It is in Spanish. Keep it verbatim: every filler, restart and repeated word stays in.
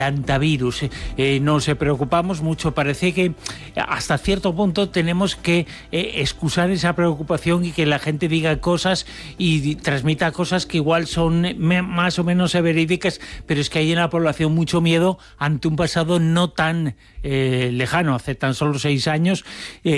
antivirus. Eh, nos preocupamos mucho. Parece que hasta cierto punto tenemos que eh, excusar esa preocupación y que la gente diga cosas y transmita cosas que igual son me, más o menos verídicas, pero es que hay en la población mucho miedo ante un pasado no tan eh, lejano, hace tan solo seis años. Eh,